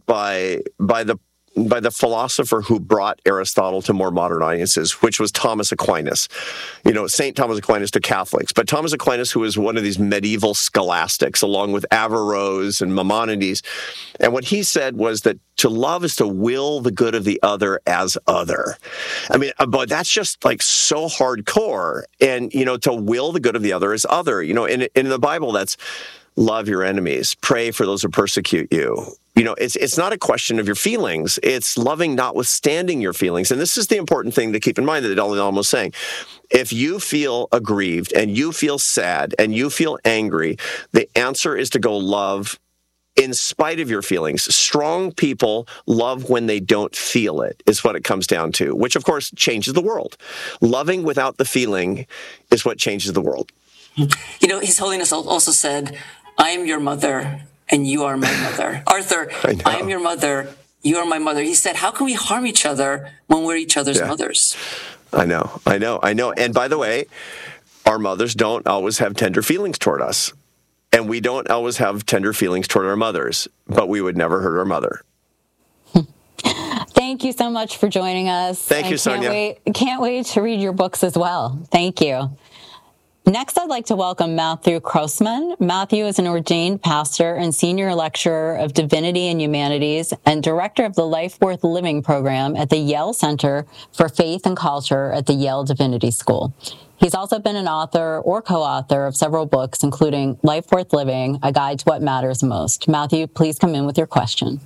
by the philosopher who brought Aristotle to more modern audiences, which was Thomas Aquinas. St. Thomas Aquinas to Catholics, but Thomas Aquinas, who was one of these medieval scholastics, along with Averroes and Maimonides. And what he said was that to love is to will the good of the other as other. I mean, but that's just like so hardcore. And, to will the good of the other as other. In the Bible, that's love your enemies, pray for those who persecute you. It's not a question of your feelings. It's loving notwithstanding your feelings. And this is the important thing to keep in mind that Dalai Lama was saying. If you feel aggrieved and you feel sad and you feel angry, the answer is to go love in spite of your feelings. Strong people love when they don't feel it, is what it comes down to, which, of course, changes the world. Loving without the feeling is what changes the world. His Holiness also said, I am your mother, and you are my mother. Arthur, I am your mother, you are my mother. He said, how can we harm each other when we're each other's mothers? I know. And by the way, our mothers don't always have tender feelings toward us. And we don't always have tender feelings toward our mothers, but we would never hurt our mother. Thank you so much for joining us. Thank you, Sonia. Can't wait to read your books as well. Thank you. Next, I'd like to welcome Matthew Croasmun. Matthew is an ordained pastor and senior lecturer of divinity and humanities and director of the Life Worth Living program at the Yale Center for Faith and Culture at the Yale Divinity School. He's also been an author or co-author of several books, including Life Worth Living, A Guide to What Matters Most. Matthew, please come in with your question.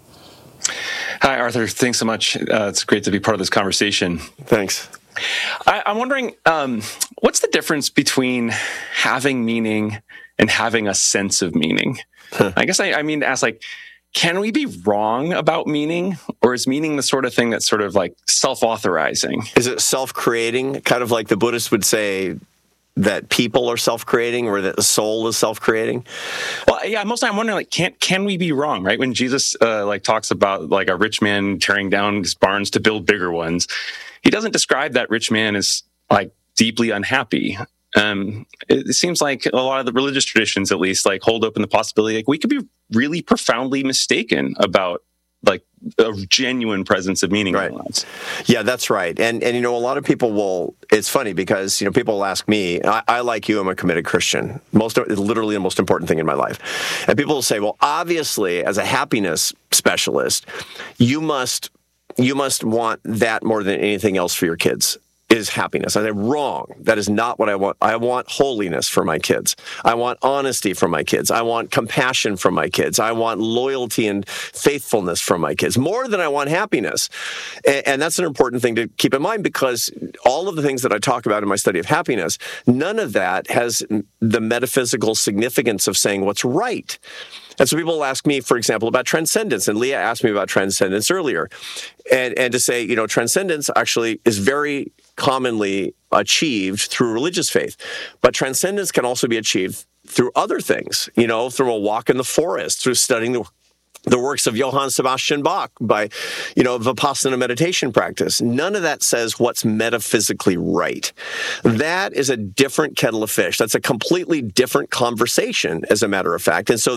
Hi, Arthur. Thanks so much. It's great to be part of this conversation. Thanks. I'm wondering, what's the difference between having meaning and having a sense of meaning? I guess I mean to ask, can we be wrong about meaning, or is meaning the sort of thing that's sort of like self-authorizing? Is it self-creating? Kind of like the Buddhists would say that people are self-creating, or that the soul is self-creating? Well, yeah, most of the time I'm wondering, can we be wrong, right? When Jesus talks about a rich man tearing down his barns to build bigger ones, he doesn't describe that rich man as deeply unhappy. It seems like a lot of the religious traditions, at least, hold open the possibility we could be really profoundly mistaken about a genuine presence of meaning in our lives. Yeah, that's right. And a lot of people will, it's funny because, people will ask me, I like you, I'm a committed Christian. Literally the most important thing in my life. And people will say, well, obviously, as a happiness specialist, you must want that more than anything else for your kids, is happiness. I say, wrong. That is not what I want. I want holiness for my kids. I want honesty for my kids. I want compassion for my kids. I want loyalty and faithfulness from my kids, more than I want happiness. And that's an important thing to keep in mind, because all of the things that I talk about in my study of happiness, none of that has the metaphysical significance of saying what's right. And so people will ask me, for example, about transcendence. And Leah asked me about transcendence earlier. And to say, transcendence actually is very commonly achieved through religious faith. But transcendence can also be achieved through other things, through a walk in the forest, through studying the works of Johann Sebastian Bach, by, Vipassana meditation practice. None of that says what's metaphysically right. That is a different kettle of fish. That's a completely different conversation, as a matter of fact. And so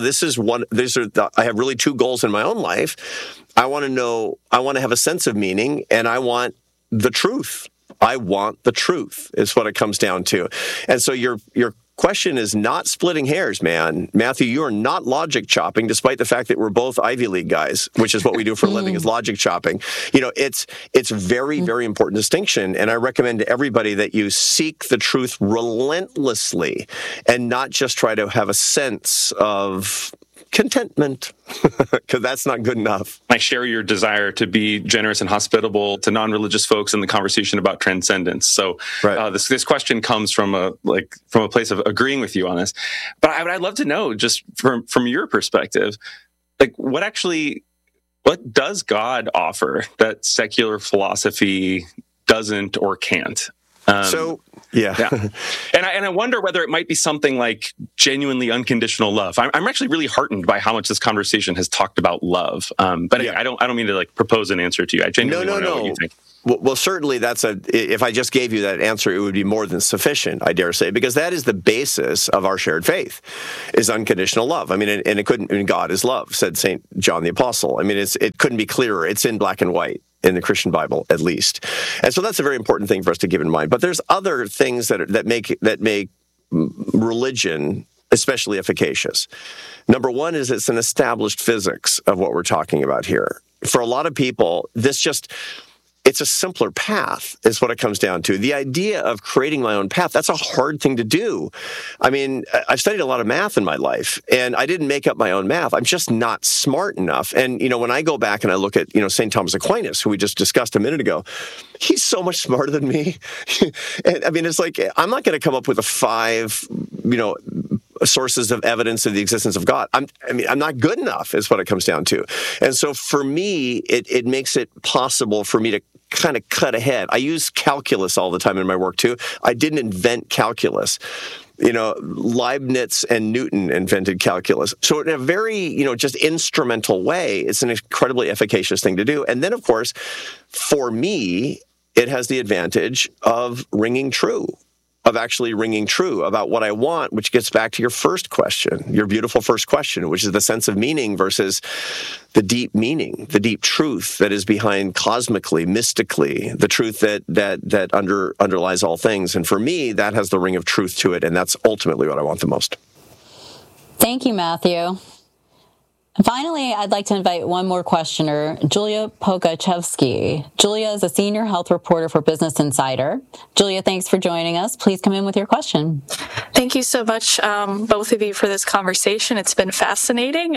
I have really two goals in my own life. I want to have a sense of meaning, and I want the truth. I want the truth, is what it comes down to. And so your question is not splitting hairs, man. Matthew, you are not logic chopping, despite the fact that we're both Ivy League guys, which is what we do for a living, is logic chopping. It's very, very important distinction. And I recommend to everybody that you seek the truth relentlessly and not just try to have a sense of contentment, because that's not good enough. I share your desire to be generous and hospitable to non-religious folks in the conversation about transcendence. So this question comes from a place of agreeing with you on this. But I'd love to know, just from your perspective, what does God offer that secular philosophy doesn't or can't? Yeah. And I wonder whether it might be something like genuinely unconditional love. I'm actually really heartened by how much this conversation has talked about love. But I don't mean to like propose an answer to you. I genuinely want to know what you think. Well, certainly if I just gave you that answer, it would be more than sufficient, I dare say, because that is the basis of our shared faith, is unconditional love. I mean, and it couldn't, God is love, said St. John the Apostle. I mean, it couldn't be clearer. It's in black and white in the Christian Bible, at least. And so that's a very important thing for us to keep in mind. But there's other things that make religion especially efficacious. Number one is it's an established physics of what we're talking about here. For a lot of people, it's a simpler path is what it comes down to. The idea of creating my own path, that's a hard thing to do. I mean, I've studied a lot of math in my life, and I didn't make up my own math. I'm just not smart enough. And, when I go back and I look at, St. Thomas Aquinas, who we just discussed a minute ago, he's so much smarter than me. And I mean, it's like, I'm not going to come up with 5, sources of evidence of the existence of God. I'm not good enough is what it comes down to. And so for me, it makes it possible for me to kind of cut ahead. I use calculus all the time in my work too. I didn't invent calculus. Leibniz and Newton invented calculus. So in a very, just instrumental way, it's an incredibly efficacious thing to do. And then, of course, for me, it has the advantage of ringing true. Of actually ringing true about what I want, which gets back to your first question, your beautiful first question, which is the sense of meaning versus the deep meaning, the deep truth that is behind cosmically, mystically, the truth that underlies all things. And for me, that has the ring of truth to it, and that's ultimately what I want the most. Thank you, Matthew. Finally, I'd like to invite one more questioner, Julia Pogachevsky. Julia is a senior health reporter for Business Insider. Julia, thanks for joining us. Please come in with your question. Thank you so much, both of you, for this conversation. It's been fascinating.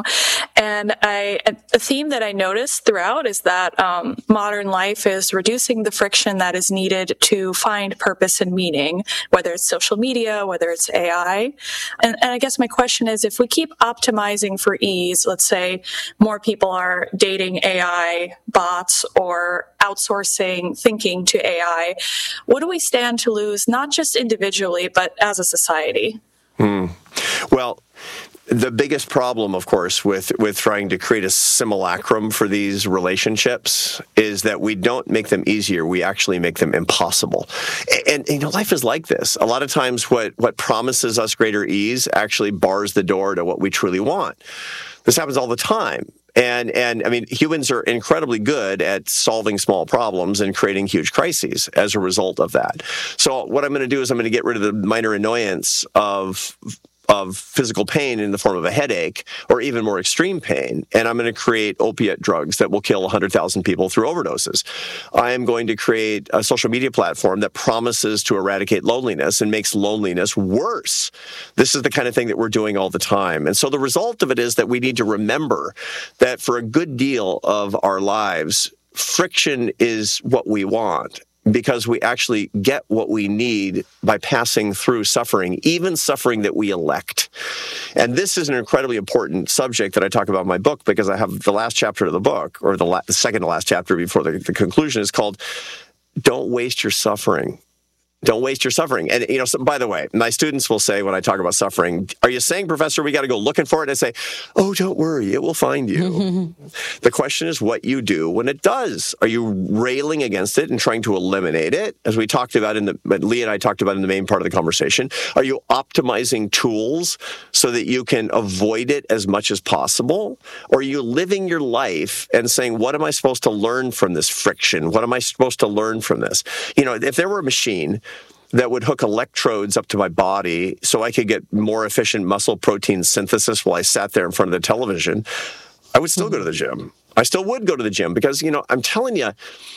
And a theme that I noticed throughout is that modern life is reducing the friction that is needed to find purpose and meaning, whether it's social media, whether it's AI. And I guess my question is, if we keep optimizing for ease, let's say more people are dating AI bots or outsourcing thinking to AI, what do we stand to lose, not just individually, but as a society? Well, the biggest problem, of course, with trying to create a simulacrum for these relationships is that we don't make them easier. We actually make them impossible. And life is like this. A lot of times what promises us greater ease actually bars the door to what we truly want. This happens all the time. And I mean, humans are incredibly good at solving small problems and creating huge crises as a result of that. So what I'm going to do is I'm going to get rid of the minor annoyance of physical pain in the form of a headache or even more extreme pain, and I'm going to create opiate drugs that will kill 100,000 people through overdoses. I am going to create a social media platform that promises to eradicate loneliness and makes loneliness worse. This is the kind of thing that we're doing all the time. And so the result of it is that we need to remember that for a good deal of our lives, friction is what we want, because we actually get what we need by passing through suffering, even suffering that we elect. And this is an incredibly important subject that I talk about in my book, because I have the last chapter of the book, or the second to last chapter before the conclusion, is called Don't Waste Your Suffering. Don't waste your suffering. And, by the way, my students will say when I talk about suffering, are you saying, Professor, we got to go looking for it? I say, oh, don't worry, it will find you. The question is what you do when it does. Are you railing against it and trying to eliminate it? As we talked about Lee and I talked about in the main part of the conversation, are you optimizing tools so that you can avoid it as much as possible? Or are you living your life and saying, what am I supposed to learn from this friction? What am I supposed to learn from this? If there were a machine that would hook electrodes up to my body so I could get more efficient muscle protein synthesis while I sat there in front of the television, I would still go to the gym. I still would go to the gym because, I'm telling you,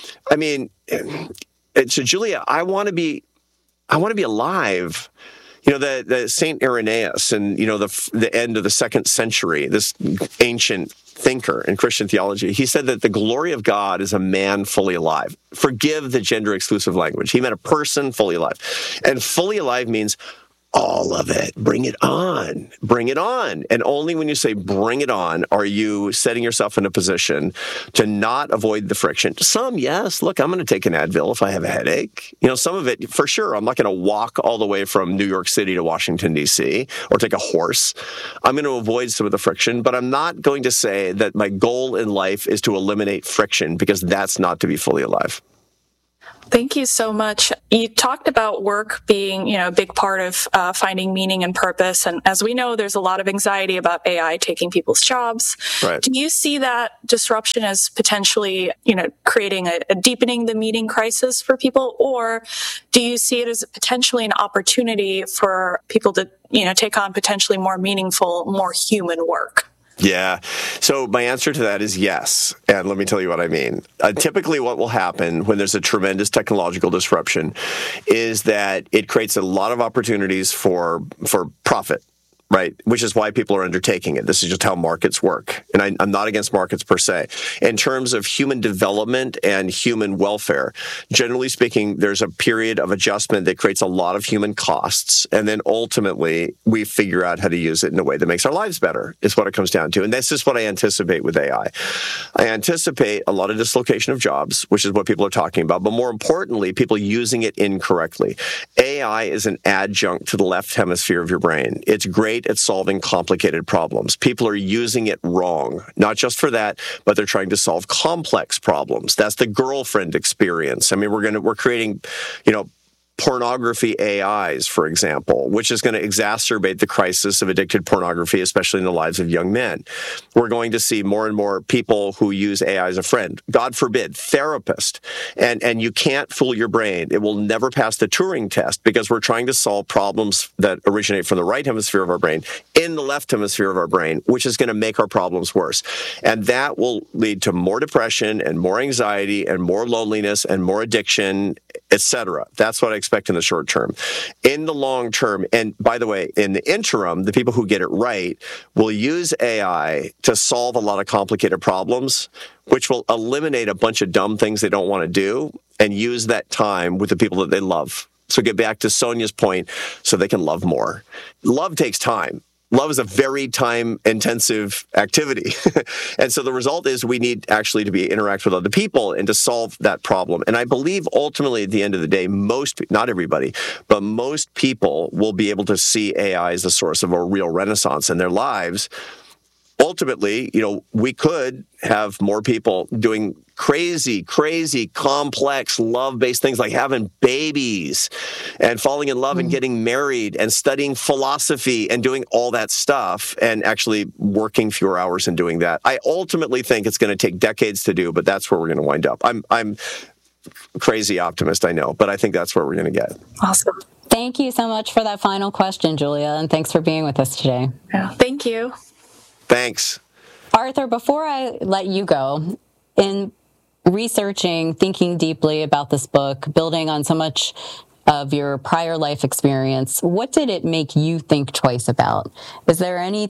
so Julia, I want to be alive. The Saint Irenaeus and, the end of the 2nd century, this ancient thinker in Christian theology, he said that the glory of God is a man fully alive. Forgive the gender-exclusive language. He meant a person fully alive. And fully alive means all of it. Bring it on. Bring it on. And only when you say bring it on are you setting yourself in a position to not avoid the friction. Some, yes. Look, I'm going to take an Advil if I have a headache. Some of it, for sure. I'm not going to walk all the way from New York City to Washington, D.C. or take a horse. I'm going to avoid some of the friction, but I'm not going to say that my goal in life is to eliminate friction, because that's not to be fully alive. Thank you so much. You talked about work being, a big part of finding meaning and purpose. And as we know, there's a lot of anxiety about AI taking people's jobs. Right. Do you see that disruption as potentially, creating a deepening the meaning crisis for people? Or do you see it as potentially an opportunity for people to, take on potentially more meaningful, more human work? Yeah. So my answer to that is yes. And let me tell you what I mean. Typically what will happen when there's a tremendous technological disruption is that it creates a lot of opportunities for profit. Right, which is why people are undertaking it. This is just how markets work. And I'm not against markets per se. In terms of human development and human welfare, generally speaking, there's a period of adjustment that creates a lot of human costs. And then ultimately, we figure out how to use it in a way that makes our lives better, is what it comes down to. And this is what I anticipate with AI. I anticipate a lot of dislocation of jobs, which is what people are talking about. But more importantly, people using it incorrectly. AI is an adjunct to the left hemisphere of your brain. It's great at solving complicated problems. People are using it wrong, not just for that, but they're trying to solve complex problems. That's the girlfriend experience. I mean, we're creating, pornography AIs, for example, which is going to exacerbate the crisis of addicted pornography, especially in the lives of young men. We're going to see more and more people who use AI as a friend. God forbid, therapist. And you can't fool your brain. It will never pass the Turing test, because we're trying to solve problems that originate from the right hemisphere of our brain in the left hemisphere of our brain, which is going to make our problems worse. And that will lead to more depression and more anxiety and more loneliness and more addiction, etc. That's what I expect in the short term. In the long term, and by the way, in the interim, the people who get it right will use AI to solve a lot of complicated problems, which will eliminate a bunch of dumb things they don't want to do and use that time with the people that they love. So get back to Sonia's point, so they can love more. Love takes time. Love is a very time-intensive activity. And so the result is we need actually to interact with other people and to solve that problem. And I believe ultimately at the end of the day, not everybody, but most people will be able to see AI as a source of a real renaissance in their lives. Ultimately, we could have more people doing crazy, complex, love-based things like having babies and falling in love and getting married and studying philosophy and doing all that stuff and actually working fewer hours and doing that. I ultimately think it's going to take decades to do, but that's where we're going to wind up. I'm crazy optimist, I know, but I think that's where we're going to get. Awesome. Thank you so much for that final question, Julia, and thanks for being with us today. Yeah, thank you. Thanks. Arthur, before I let you go, in researching, thinking deeply about this book, building on so much of your prior life experience, what did it make you think twice about? Is there any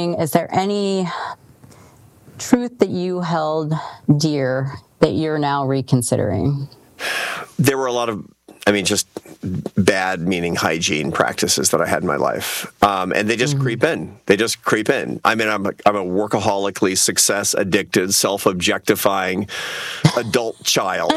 truth that you held dear that you're now reconsidering? There were a lot of, just bad, meaning hygiene practices that I had in my life. And they just creep in. I'm a workaholically success-addicted, self-objectifying adult child.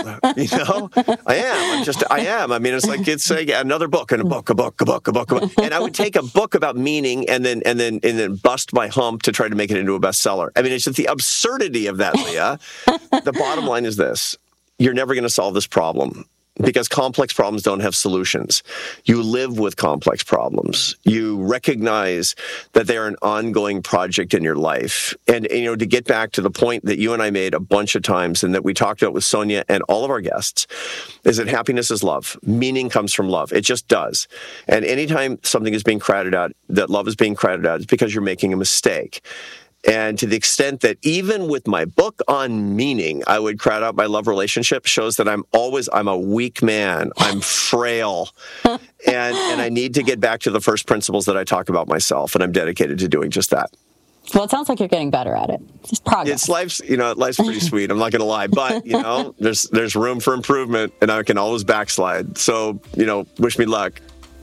I am. It's like another book and a book. And I would take a book about meaning and then bust my hump to try to make it into a bestseller. It's just the absurdity of that, Leah. The bottom line is this. You're never going to solve this problem, because complex problems don't have solutions. You live with complex problems. You recognize that they are an ongoing project in your life. And to get back to the point that you and I made a bunch of times and that we talked about with Sonia and all of our guests, is that happiness is love. Meaning comes from love. It just does. And anytime something is being crowded out, that love is being crowded out, it's because you're making a mistake. And to the extent that even with my book on meaning, I would crowd out my love relationship, shows that I'm a weak man. I'm frail. And I need to get back to the first principles that I talk about myself. And I'm dedicated to doing just that. Well, it sounds like you're getting better at it. It's progress. Life's pretty sweet. I'm not going to lie, but there's room for improvement, and I can always backslide. So, wish me luck.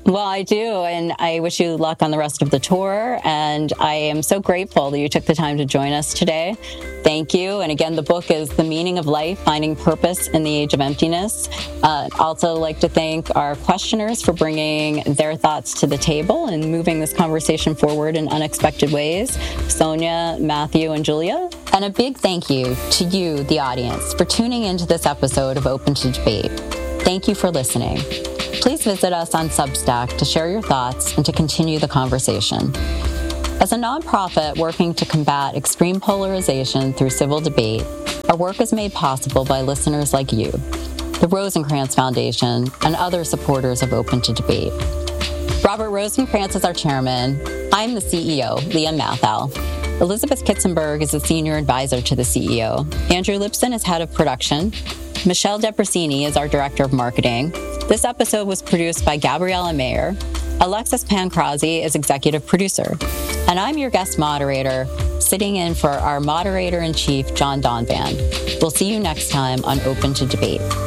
Well, I do, and I wish you luck on the rest of the tour, and I am so grateful that you took the time to join us today. Thank you. And again, the book is The Meaning of Life, Finding Purpose in the Age of Emptiness. Also like to thank our questioners for bringing their thoughts to the table and moving this conversation forward in unexpected ways. Sonia, Matthew, and Julia. And a big thank you to you, the audience, for tuning into this episode of Open to Debate. Thank you for listening. Please visit us on Substack to share your thoughts and to continue the conversation. As a nonprofit working to combat extreme polarization through civil debate, our work is made possible by listeners like you, the Rosencrantz Foundation, and other supporters of Open to Debate. Robert Rosencrantz is our chairman. I'm the CEO, Leah Mathal. Elizabeth Kitzenberg is a senior advisor to the CEO. Andrew Lipson is head of production. Michelle Depressini is our director of marketing. This episode was produced by Gabriella Mayer. Alexis Pancrazzi is executive producer. And I'm your guest moderator, sitting in for our moderator-in-chief, John Donvan. We'll see you next time on Open to Debate.